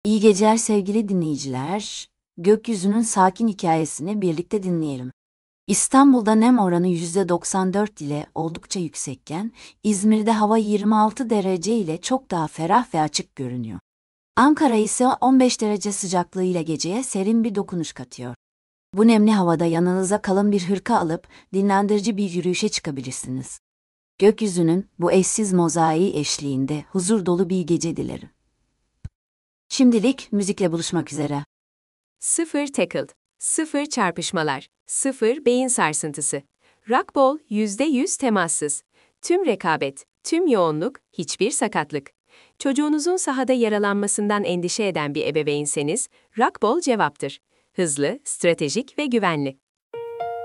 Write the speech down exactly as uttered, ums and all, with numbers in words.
İyi geceler sevgili dinleyiciler. Gökyüzünün sakin hikayesini birlikte dinleyelim. İstanbul'da nem oranı yüzde doksan dört ile oldukça yüksekken, İzmir'de hava yirmi altı derece ile çok daha ferah ve açık görünüyor. Ankara ise on beş derece sıcaklığıyla geceye serin bir dokunuş katıyor. Bu nemli havada yanınıza kalın bir hırka alıp dinlendirici bir yürüyüşe çıkabilirsiniz. Gökyüzünün bu eşsiz mozaiği eşliğinde huzur dolu bir gece dilerim. Şimdilik müzikle buluşmak üzere. Sıfır tackled, sıfır çarpışmalar, sıfır beyin sarsıntısı. Rockball yüzde yüz temassız. Tüm rekabet, tüm yoğunluk, hiçbir sakatlık. Çocuğunuzun sahada yaralanmasından endişe eden bir ebeveynseniz, Rockball cevaptır. Hızlı, stratejik ve güvenli.